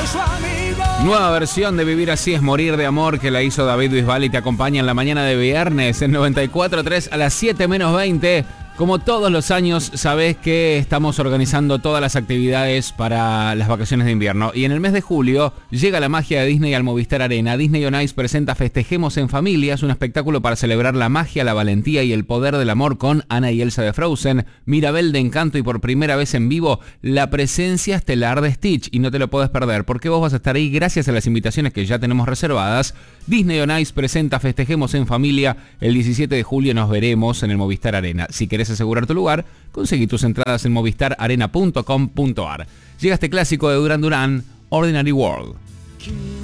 Nueva versión de Vivir Así es Morir de Amor que la hizo David Bisbal y te acompaña en la mañana de viernes en 94.3 a las 7 menos 20. Como todos los años, sabés que estamos organizando todas las actividades para las vacaciones de invierno. Y en el mes de julio llega la magia de Disney al Movistar Arena. Disney On Ice presenta Festejemos en Familia. Es un espectáculo para celebrar la magia, la valentía y el poder del amor con Anna y Elsa de Frozen, Mirabel de Encanto y por primera vez en vivo, la presencia estelar de Stitch. Y no te lo podés perder porque vos vas a estar ahí gracias a las invitaciones que ya tenemos reservadas. Disney On Ice presenta Festejemos en Familia. El 17 de julio nos veremos en el Movistar Arena. Si querés asegurar tu lugar, conseguí tus entradas en movistararena.com.ar. Llega este clásico de Duran Duran, Ordinary World.